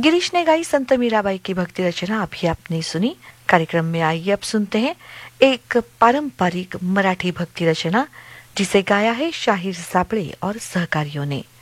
गिरीश ने गाई संत मीराबाई की भक्ति रचना अभी आपने सुनी। कार्यक्रम में आइए अब सुनते हैं एक पारंपरिक मराठी भक्ति रचना जिसे गाया है शाहीर साबळे और सहकारियों ने।